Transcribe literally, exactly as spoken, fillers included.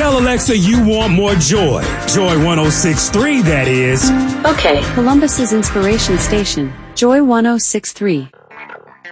Tell Alexa you want more joy. Joy one oh six point three, that is. Okay. Columbus's inspiration station, Joy one oh six point three.